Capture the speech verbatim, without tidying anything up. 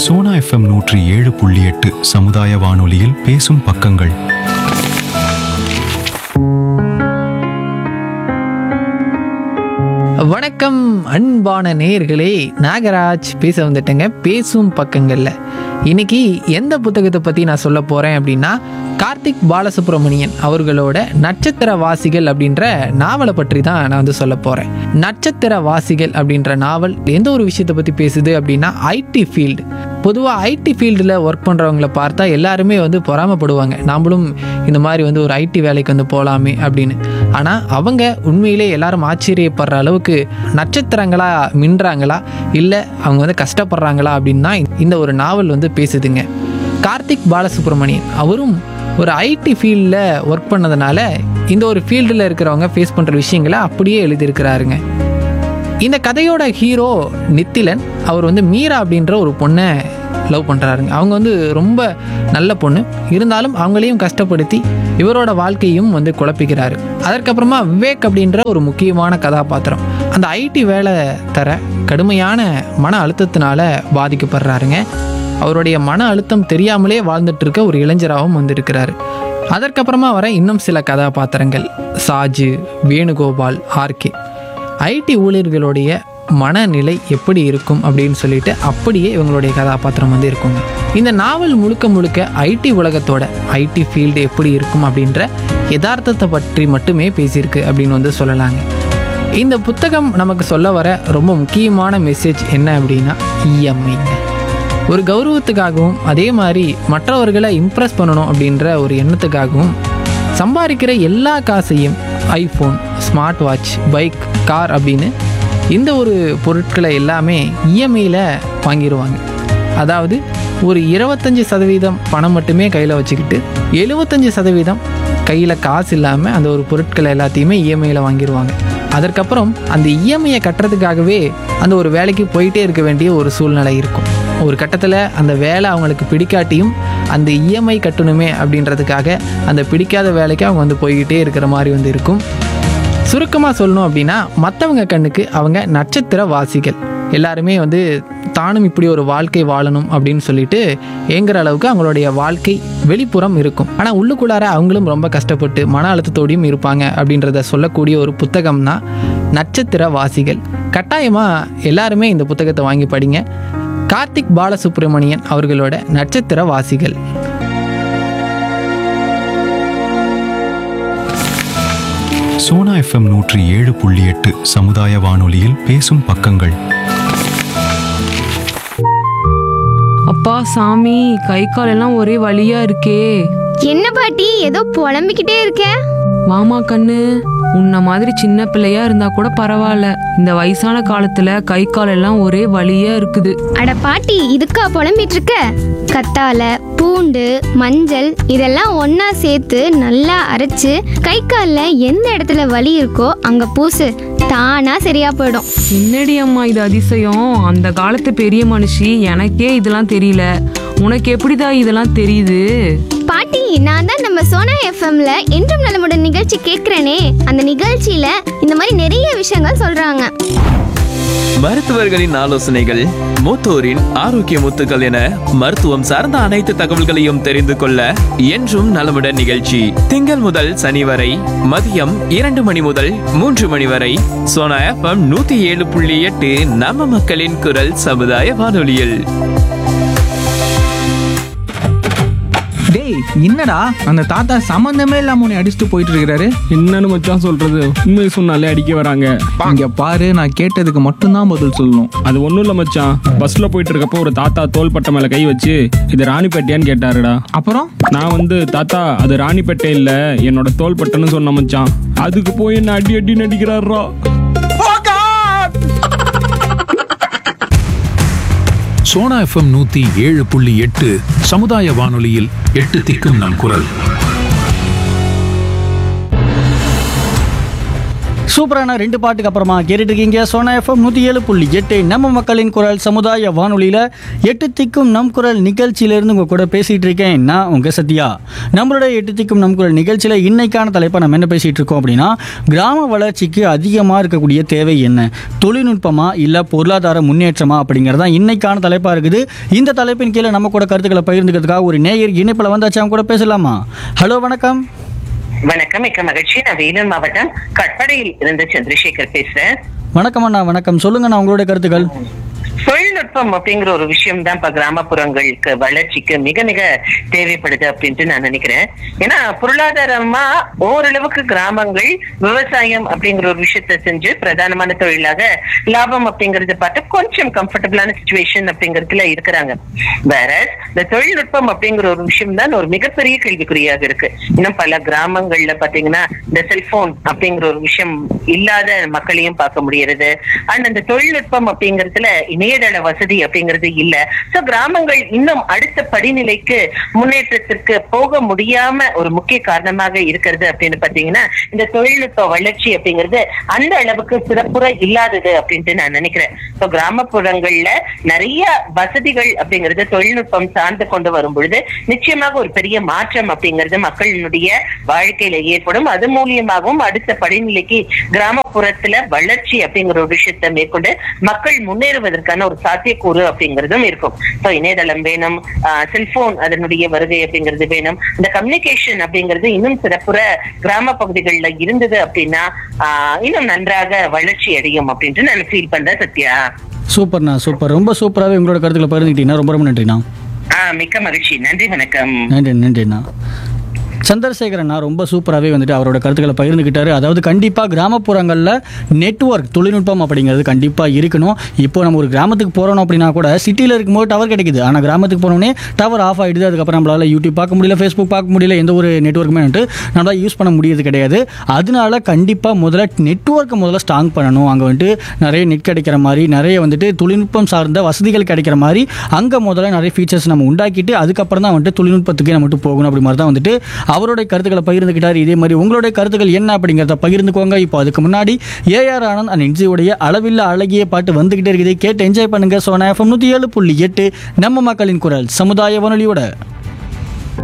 Sona FM நூற்றி ஏழு புள்ளி எட்டு சமுதாய வானொலியில் பேசும் பக்கங்கள். வணக்கம் அன்பான நேயர்களே, நாகராஜ் பேச வந்துட்டேங்க பேசும் பக்கங்கள்ல. இன்னைக்கு எந்த புத்தகத்தை பற்றி நான் சொல்ல போகிறேன் அப்படின்னா, கார்த்திக் பாலசுப்ரமணியன் அவர்களோட நட்சத்திர வாசிகள் அப்படின்ற நாவலை பற்றி தான் நான் வந்து சொல்ல போகிறேன். நட்சத்திர வாசிகள் அப்படின்ற நாவல் எந்த ஒரு விஷயத்தை பற்றி பேசுது அப்படின்னா, ஐடி ஃபீல்டு. பொதுவாக ஐடி ஃபீல்டில் ஒர்க் பண்ணுறவங்கள பார்த்தா எல்லாருமே வந்து பொறாமப்படுவாங்க, நாமளும் இந்த மாதிரி வந்து ஒரு ஐடி வேலைக்கு வந்து போகலாமே அப்படின்னு. ஆனால் அவங்க உண்மையிலே எல்லாரும் ஆச்சரியப்படுற அளவுக்கு நட்சத்திரங்களா மின்றாங்களா, இல்லை அவங்க வந்து கஷ்டப்படுறாங்களா அப்படின்னு தான் இந்த ஒரு நாவல் வந்து பேசுதுங்க. கார்த்திக் பாலசுப்ரமணியன் அவரும் ஒரு ஐடி ஃபீல்டில் ஒர்க் பண்ணதுனால இந்த ஒரு ஃபீல்டில் இருக்கிறவங்க ஃபேஸ் பண்ணுற விஷயங்களை அப்படியே எழுதியிருக்கிறாருங்க. இந்த கதையோட ஹீரோ நித்திலன். அவர் வந்து மீரா அப்படின்ற ஒரு பொண்ணை லவ் பண்ணுறாருங்க. அவங்க வந்து ரொம்ப நல்ல பொண்ணு, இருந்தாலும் அவங்களையும் கஷ்டப்படுத்தி இவரோட வாழ்க்கையும் வந்து குழப்பிக்கிறாரு. அதற்கப்புறமா விவேக் அப்படின்ற ஒரு முக்கியமான கதாபாத்திரம் அந்த ஐடி வேலை தர கடுமையான மன அழுத்தத்தினால பாதிக்கப்படுறாருங்க. அவருடைய மன அழுத்தம் தெரியாமலே வாழ்ந்துட்டு இருக்க ஒரு இளைஞராகவும் வந்திருக்கிறாரு. அதற்கப்புறமா வர இன்னும் சில கதாபாத்திரங்கள் சாஜு, வேணுகோபால், ஆர்கே. ஐடி ஊழியர்களுடைய மனநிலை எப்படி இருக்கும் அப்படின்னு சொல்லிட்டு அப்படியே இவங்களுடைய கதாபாத்திரம் வந்து இருக்குங்க. இந்த நாவல் முழுக்க முழுக்க ஐடி உலகத்தோட ஐடி ஃபீல்டு எப்படி இருக்கும் அப்படின்ற யதார்த்தத்தை பற்றி மட்டுமே பேசியிருக்கு அப்படின்னு வந்து சொல்லலாங்க. இந்த புத்தகம் நமக்கு சொல்ல வர ரொம்ப முக்கியமான மெசேஜ் என்ன அப்படின்னா, இஎம்ஐங்க. ஒரு கௌரவத்துக்காகவும் அதே மாதிரி மற்றவர்களை இம்ப்ரெஸ் பண்ணணும் அப்படின்ற ஒரு எண்ணத்துக்காகவும் சம்பாதிக்கிற எல்லா காசையும் iPhone, smart watch, bike, car அப்படின்னு இந்த ஒரு பொருட்களை எல்லாமே இஎம்ஐயில் வாங்கிடுவாங்க. அதாவது ஒரு இருபத்தஞ்சி சதவீதம் பணம் மட்டுமே கையில் வச்சுக்கிட்டு எழுபத்தஞ்சி சதவீதம் கையில் காசு இல்லாமல் அந்த ஒரு பொருட்களை எல்லாத்தையுமே இஎம்ஐயில் வாங்கிடுவாங்க. அதற்கப்புறம் அந்த இஎம்ஐயை கட்டுறதுக்காகவே அந்த ஒரு வேலைக்கு போயிட்டே இருக்க வேண்டிய ஒரு சூழ்நிலை இருக்கும். ஒரு கட்டத்தில் அந்த வேலை அவங்களுக்கு பிடிக்காட்டியும் அந்த இஎம்ஐ கட்டணுமே அப்படின்றதுக்காக அந்த பிடிக்காத வேலைக்கு அவங்க வந்து போய்கிட்டே இருக்கிற மாதிரி வந்து இருக்கும். சுருக்கமாக சொல்லணும் அப்படின்னா, மற்றவங்க கண்ணுக்கு அவங்க நட்சத்திர வாசிகள். எல்லாருமே வந்து தானும் இப்படி ஒரு வாழ்க்கை வாழணும் அப்படின்னு சொல்லிட்டு ஏங்குற அளவுக்கு அவங்களுடைய வாழ்க்கை வெளிப்புறம் இருக்கும். ஆனால் உள்ளுக்குள்ளார அவங்களும் ரொம்ப கஷ்டப்பட்டு மன அழுத்தத்தோடையும் இருப்பாங்க அப்படின்றத சொல்லக்கூடிய ஒரு புத்தகம் தான் நட்சத்திர வாசிகள். கட்டாயமாக எல்லாருமே இந்த புத்தகத்தை வாங்கி படிங்க. கார்த்திக் பாலசுப்ரமணியன் அவர்களோட நட்சத்திர வாசிகள். சோனா எஃப்எம் நூற்றி ஏழு புள்ளி எட்டு சமுதாய வானொலியில் பேசும் பக்கங்கள். அப்பா சாமி, கை கால் எல்லாம் ஒரே வலியா இருக்கே. என்ன பாட்டி ஏதோ புலம்பிக்கிட்டே இருக்க? வாமா கண்ணு, உன்ன மாதிரி சின்ன பிள்ளையா இருந்தா கூட பரவாயில்ல, இந்த வயசான காலத்துல கை கால் எல்லாம் ஒரே வலியா இருக்குது. அட பாட்டி, இதுக்கா புலம்பிட்டு இருக்க? கத்தால, பூண்டு, மஞ்சள் இதெல்லாம் ஒன்னா சேர்த்து நல்லா அரைச்சு கை கால்ல எந்த இடத்துல வலி இருக்கோ அங்க பூசு, தானா சரியா போயிடும். என்னடி அம்மா இது அதிசயம், அந்த காலத்து பெரிய மனுஷி, எனக்கே இதெல்லாம் தெரியல, உனக்கு எப்படிதான் இதெல்லாம் தெரியுது? பாட்டி, நான் தான் நம்ம சோனா எஃப்எம்ல என்றும் நலமுடன் நிகழ்ச்சி கேட்கிறேனே, அந்த நிகழ்ச்சியில இந்த மாதிரி நிறைய விஷயங்கள் சொல்றாங்க. மருத்துவர்களின் ஆலோசனைகள், மூத்தோரின் ஆரோக்கிய முத்துக்கள் என மருத்துவம் சார்ந்த அனைத்து தகவல்களையும் தெரிந்து கொள்ள என்றும் நலமுடன் நிகழ்ச்சி திங்கள் முதல் சனி வரை மதியம் இரண்டு மணி முதல் மூன்று மணி வரை சோனா எஃப்எம் நூத்தி ஏழு புள்ளி எட்டு நம்ம மக்களின் குரல் சமுதாய வானொலியில். டேய், என்னடா அந்த தாத்தா சம்பந்தமே இல்லாம உன்னை அடிச்சுட்டு போயிட்டு இருக்கிறாரு? என்னன்னு மச்சான் சொல்றது, உண்மையை சொன்னாலே அடிக்க வராங்க. இங்க பாரு, நான் கேட்டதுக்கு மட்டும்தான் பதில் சொல்லணும். அது ஒண்ணும் இல்ல மச்சான், பஸ்ல போயிட்டு இருக்கப்போ ஒரு தாத்தா தோள்பட்டை மேல கை வச்சு இது ராணிப்பேட்டையான்னு கேட்டாருடா. அப்புறம் நான் வந்து தாத்தா அது ராணிப்பேட்டை இல்ல என்னோட தோள்பட்டைன்னு சொன்ன மச்சான். அதுக்கு போய் என்ன அடி அடி நடிக்கிறாரா. சோனா எஃப்எம் நூத்தி ஏழு புள்ளி எட்டு சமுதாய வானொலியில் எட்டு திக்கும் நம் குரல். சூப்பரான ரெண்டு பாட்டுக்கு அப்புறமா கேட்டுட்டு இருக்கீங்க சோனா எஃப்எம் நூற்றி ஏழு புள்ளி எட்டு நம்ம மக்களின் குரல் சமுதாய வானொலியில் எட்டு திக்கும் நம் குரல் நிகழ்ச்சியிலேருந்து உங்கள் கூட பேசிகிட்டு இருக்கேன் நான் உங்கள் சத்யா. நம்மளுடைய எட்டு திக்கும் நம் குரல் நிகழ்ச்சியில் இன்னைக்கான தலைப்பை நம்ம என்ன பேசிகிட்டு இருக்கோம் அப்படின்னா, கிராம வளர்ச்சிக்கு அதிகமாக இருக்கக்கூடிய தேவை என்ன, தொழில்நுட்பமா இல்லை பொருளாதார முன்னேற்றமா அப்படிங்கிறதான் இன்னைக்கான தலைப்பாக இருக்குது. இந்த தலைப்பின் கீழே நம்ம கூட கருத்துக்களை பகிர்ந்துக்கிறதுக்காக ஒரு நேயர் இணைப்பில் வந்தாச்சு, அவங்க கூட பேசலாமா? ஹலோ, வணக்கம். வணக்கம், மிக்க மகிழ்ச்சி. நான் வேலூர் மாவட்டம் கட்படையில் இருந்து சந்திரசேகர் பேசுறேன். வணக்கம் அண்ணா. வணக்கம், சொல்லுங்க அண்ணா உங்களுடைய கருத்துக்கள். தொழில்நுட்பம் அப்படிங்கிற ஒரு விஷயம் தான் இப்ப கிராமப்புறங்களுக்கு வளர்ச்சிக்கு மிக மிக தேவைப்படுது அப்படின்ட்டு நான் நினைக்கிறேன். ஏன்னா பொருளாதாரமா ஓரளவுக்கு கிராமங்கள் விவசாயம் அப்படிங்கிற ஒரு விஷயத்த செஞ்சு பிரதானமான தொழிலாக லாபம் அப்படிங்கறத பார்த்து கொஞ்சம் கம்ஃபர்டபுளான சிச்சுவேஷன் அப்படிங்கறதுல இருக்கிறாங்க. வேற இந்த தொழில்நுட்பம் அப்படிங்கிற ஒரு விஷயம் தான் ஒரு மிகப்பெரிய கேள்விக்குறியாக இருக்கு. இன்னும் பல கிராமங்கள்ல பாத்தீங்கன்னா இந்த செல்போன் அப்படிங்கிற ஒரு விஷயம் இல்லாத மக்களையும் பார்க்க முடியறது. அண்ட் அந்த தொழில்நுட்பம் அப்படிங்கறதுல இணையதள வசதி அப்படிங்கிறது இல்ல. சோ கிராமங்கள் இன்னும் அடுத்த படிநிலைக்கு முன்னேற்றத்திற்கு போக முடியாம ஒரு முக்கிய காரணமாக இருக்கிறது அப்படின்னு பாத்தீங்கன்னா இந்த தொழில்நுட்ப வளர்ச்சி அப்படிங்கிறது அந்த அளவுக்கு சிறப்புற இல்லாதது அப்படின்ட்டு நான் நினைக்கிறேன். சோ கிராமப்புறங்கள்ல நிறைய வசதிகள் அப்படிங்கிறது தொழில்நுட்பம் சார்ந்து கொண்டு வரும் பொழுது நிச்சயமாக ஒரு பெரிய மாற்றம் அப்படிங்கிறது மக்களினுடைய வாழ்க்கையில ஏற்படும். அது மூலியமாகவும் அடுத்த படிநிலைக்கு கிராமப்புறத்துல வளர்ச்சி அப்படிங்கிற ஒரு விஷயத்தை மேற்கொண்டு மக்கள் முன்னேறுவதற்கான ஒரு சாத்தியக்கூறு அப்படிங்கிறதும் இருக்கும். சோ இணையதளம் வேணும், செல்போன் அதனுடைய வருகை அப்படிங்கிறது வேணும். இந்த கம்யூனிகேஷன் அப்படிங்கிறது இன்னும் சிறப்புற கிராம பகுதிகள்ல இருந்தது அப்படின்னா ஆஹ் இன்னும் நன்றாக வளர்ச்சி அடையும் அப்படின்ட்டு நான் ஃபீல் பண்றேன். சத்யா, சூப்பர்ண்ணா, சூப்பர். ரொம்ப சூப்பராகவே உங்களோட கருத்துக்களை பகிர்ந்துக்கிட்டீங்கன்னா ரொம்ப ரொம்ப நன்றிண்ணா. ஆஹ் மிக்க மகிழ்ச்சி. நன்றி, வணக்கம். நன்றி நன்றிண்ணா. சந்திரசேகரண்ணா ரொம்ப சூப்பராகவே வந்துட்டு அவரோட கருத்துக்களை பகிர்ந்துக்கிட்டாரு. அதாவது கண்டிப்பாக கிராமப்புறங்களில் நெட்வொர்க் தொழில்நுட்பம் அப்படிங்கிறது கண்டிப்பாக இருக்கணும். இப்போ நம்ம ஒரு கிராமத்துக்கு போகிறோம் அப்படின்னா கூட சிட்டியில் இருக்கும்போது டவர் கிடைக்குது, ஆனால் கிராமத்துக்கு போனோடனே டவர் ஆஃப் ஆகிடுது. அதுக்கப்புறம் நம்மளால் யூடியூப் பார்க்க முடியல, ஃபேஸ்புக் பார்க்க முடியல, எந்த ஒரு நெட்வொர்க்குமே வந்துட்டு நம்மளால் யூஸ் பண்ண முடியாது கிடையாது. அதனால கண்டிப்பாக முதல்ல நெட்வொர்க்கை முதல்ல ஸ்ட்ராங் பண்ணணும். அங்கே வந்துட்டு நிறைய நெட் கிடைக்கிற மாதிரி, நிறைய வந்துட்டு தொழில்நுட்பம் சார்ந்த வசதிகள் கிடைக்கிற மாதிரி அங்கே முதல்ல நிறைய ஃபீச்சர்ஸ் நம்ம உண்டாக்கிட்டு அதுக்கப்புறம் தான் வந்துட்டு தொழில்நுட்பத்துக்கு நம்ம போகணும். அப்படி மாதிரி தான் வந்துட்டு அவருடைய கருத்துக்களை பகிர்ந்துக்கிட்டார். இதே மாதிரி உங்களுடைய கருத்துக்கள் என்ன அப்படிங்கிறத பகிர்ந்துக்கோங்க. இப்போ அதுக்கு முன்னாடி ஏஆர் ஆனந்த் அண்ட் இன்ஜியோடைய அளவில்லா அழகிய பாட்டு வந்துகிட்டே இருக்குது, கேட்டு என்ஜாய் பண்ணுங்க. சோனா எஃப்எம் நூற்றி ஏழு புள்ளி எட்டு நம்ம மக்களின் குரல் சமுதாய வானொலியோட.